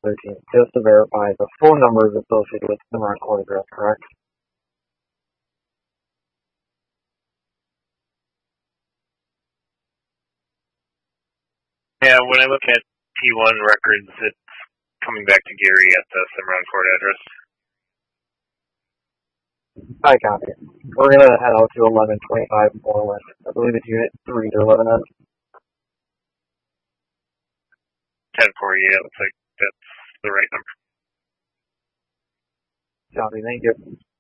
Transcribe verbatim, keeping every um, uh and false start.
thirteen. Just to verify, the phone number is associated with the rental court address, correct? Yeah, when I look at P one records, it's coming back to Gary at the Cimarron Court address. I copy. We're gonna head out to eleven twenty-five Moreland. I believe it's Unit three they're living in. ten forty, yeah, looks like that's the right number. Copy, thank you.